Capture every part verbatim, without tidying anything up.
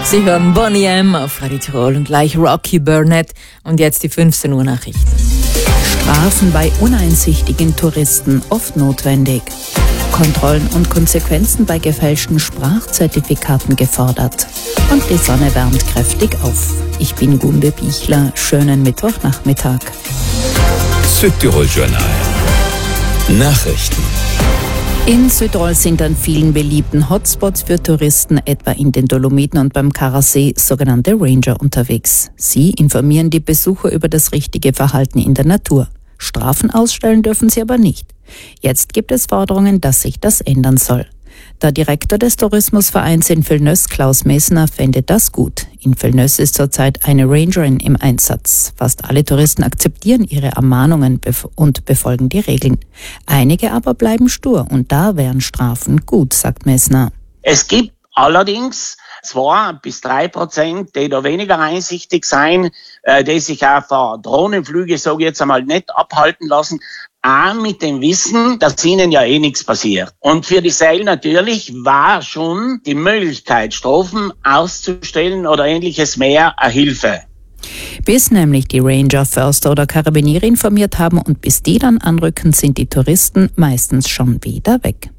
Sie hören Boney M. auf Radio Tirol und gleich Rocky Burnett. Und jetzt die fünfzehn Uhr Nachrichten. Strafen bei uneinsichtigen Touristen oft notwendig. Kontrollen und Konsequenzen bei gefälschten Sprachzertifikaten gefordert. Und die Sonne wärmt kräftig auf. Ich bin Gunde Bichler. Schönen Mittwochnachmittag. Südtirol Journal. Nachrichten. In Südtirol sind an vielen beliebten Hotspots für Touristen, etwa in den Dolomiten und beim Karasee, sogenannte Ranger unterwegs. Sie informieren die Besucher über das richtige Verhalten in der Natur. Strafen ausstellen dürfen sie aber nicht. Jetzt gibt es Forderungen, dass sich das ändern soll. Der Direktor des Tourismusvereins in Villeneuve, Klaus Messner, fände das gut. In Villeneuve ist zurzeit eine Rangerin im Einsatz. Fast alle Touristen akzeptieren ihre Ermahnungen und befolgen die Regeln. Einige aber bleiben stur und da wären Strafen gut, sagt Messner. Es gibt allerdings zwei bis drei Prozent, die da weniger einsichtig sein, äh, die sich auch von Drohnenflüge, sage ich jetzt einmal, nicht abhalten lassen. Auch mit dem Wissen, dass ihnen ja eh nichts passiert. Und für die Seil natürlich war schon die Möglichkeit, Strafen auszustellen oder ähnliches mehr eine Hilfe. Bis nämlich die Ranger, Förster oder Karabiniere informiert haben und bis die dann anrücken, sind die Touristen meistens schon wieder weg.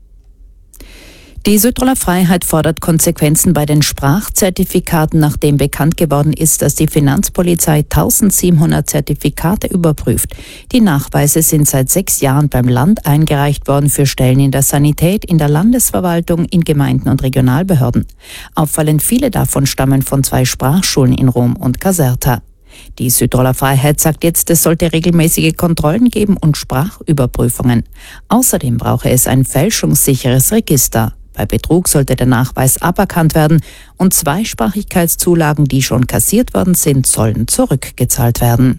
Die Südtiroler Freiheit fordert Konsequenzen bei den Sprachzertifikaten, nachdem bekannt geworden ist, dass die Finanzpolizei eintausendsiebenhundert Zertifikate überprüft. Die Nachweise sind seit sechs Jahren beim Land eingereicht worden für Stellen in der Sanität, in der Landesverwaltung, in Gemeinden und Regionalbehörden. Auffallend viele davon stammen von zwei Sprachschulen in Rom und Caserta. Die Südtiroler Freiheit sagt jetzt, es sollte regelmäßige Kontrollen geben und Sprachüberprüfungen. Außerdem brauche es ein fälschungssicheres Register. Bei Betrug sollte der Nachweis aberkannt werden und Zweisprachigkeitszulagen, die schon kassiert worden sind, sollen zurückgezahlt werden.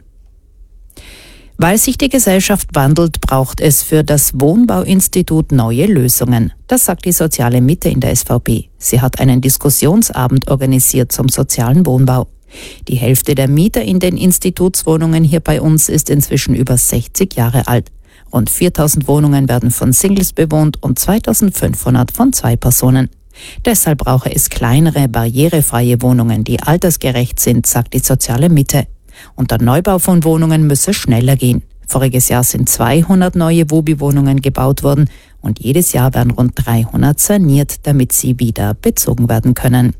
Weil sich die Gesellschaft wandelt, braucht es für das Wohnbauinstitut neue Lösungen. Das sagt die soziale Mitte in der S V P. Sie hat einen Diskussionsabend organisiert zum sozialen Wohnbau. Die Hälfte der Mieter in den Institutswohnungen hier bei uns ist inzwischen über sechzig Jahre alt. Rund viertausend Wohnungen werden von Singles bewohnt und zweitausendfünfhundert von zwei Personen. Deshalb brauche es kleinere, barrierefreie Wohnungen, die altersgerecht sind, sagt die soziale Mitte. Und der Neubau von Wohnungen müsse schneller gehen. Voriges Jahr sind zweihundert neue Wobi-Wohnungen gebaut worden und jedes Jahr werden rund dreihundert saniert, damit sie wieder bezogen werden können.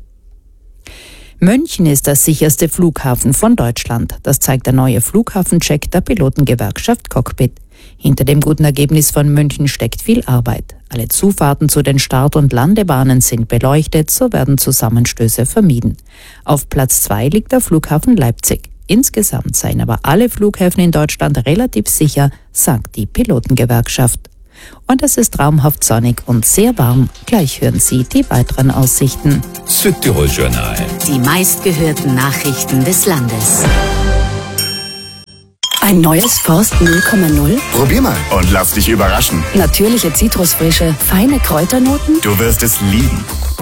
München ist der sicherste Flughafen von Deutschland. Das zeigt der neue Flughafencheck der Pilotengewerkschaft Cockpit. Hinter dem guten Ergebnis von München steckt viel Arbeit. Alle Zufahrten zu den Start- und Landebahnen sind beleuchtet, so werden Zusammenstöße vermieden. Auf Platz zwei liegt der Flughafen Leipzig. Insgesamt seien aber alle Flughäfen in Deutschland relativ sicher, sagt die Pilotengewerkschaft. Und es ist traumhaft sonnig und sehr warm. Gleich hören Sie die weiteren Aussichten. Südtirol Journal. Die meistgehörten Nachrichten des Landes. Ein neues Forst null Komma null? Probier mal und lass dich überraschen. Natürliche Zitrusfrische, feine Kräuternoten? Du wirst es lieben.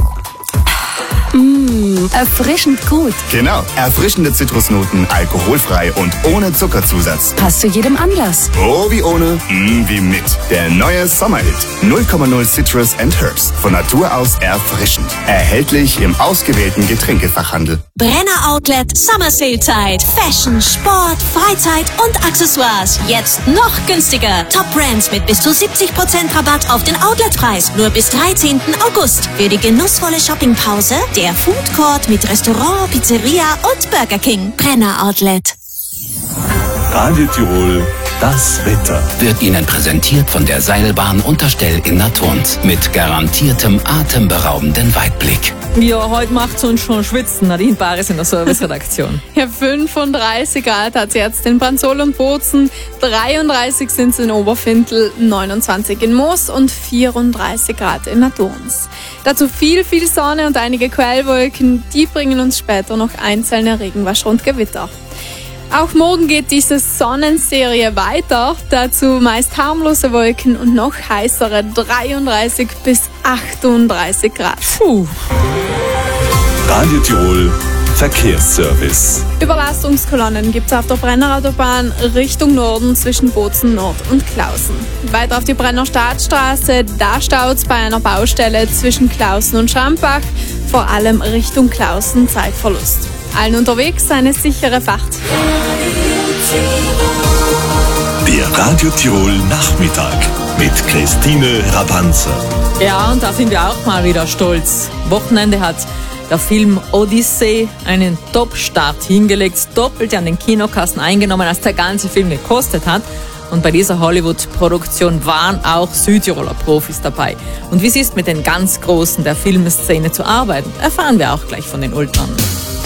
Mmh, erfrischend gut. Genau, erfrischende Zitrusnoten, alkoholfrei und ohne Zuckerzusatz. Passt zu jedem Anlass. Oh, wie ohne, mm, wie mit. Der neue Sommerhit. null Komma null Citrus and Herbs. Von Natur aus erfrischend. Erhältlich im ausgewählten Getränkefachhandel. Brenner Outlet Summer Sale Zeit. Fashion, Sport, Freizeit und Accessoires. Jetzt noch günstiger. Top Brands mit bis zu siebzig Prozent Rabatt auf den Outletpreis. Nur bis dreizehnten August. Für die genussvolle Shoppingpause der Food Court mit Restaurant, Pizzeria und Burger King. Brenner Outlet. Radio Tirol, das Wetter. Wird Ihnen präsentiert von der Seilbahn Unterstell in Naturns. Mit garantiertem atemberaubenden Weitblick. Ja, heute macht es uns schon schwitzen. Nadine Bares in der Serviceredaktion. Ja, fünfunddreißig Grad hat es jetzt in Brandsol und Bozen, dreiunddreißig sind es in Oberfindl, neunundzwanzig in Moos und vierunddreißig Grad in Naturns. Dazu viel, viel Sonne und einige Quellwolken, die bringen uns später noch einzelne Regenwässer und Gewitter. Auch morgen geht diese Sonnenserie weiter, dazu meist harmlose Wolken und noch heißere dreiunddreißig bis achtunddreißig Grad. Puh. Radio Tirol, Verkehrsservice. Überlastungskolonnen gibt es auf der Brennerautobahn Richtung Norden zwischen Bozen Nord und Klausen. Weiter auf die Brenner Staatsstraße, da staut es bei einer Baustelle zwischen Klausen und Schrampbach. vor allem Richtung Klausen Zeitverlust. Allen unterwegs eine sichere Fahrt. Der Radio Tirol Nachmittag mit Christine Rabanzer. Ja, und da sind wir auch mal wieder stolz. Wochenende hat der Film Odyssey einen Top-Start hingelegt, doppelt an den Kinokassen eingenommen, als der ganze Film gekostet hat. Und bei dieser Hollywood-Produktion waren auch Südtiroler Profis dabei. Und wie es ist, mit den ganz Großen der Filmszene zu arbeiten, erfahren wir auch gleich von den Ultern.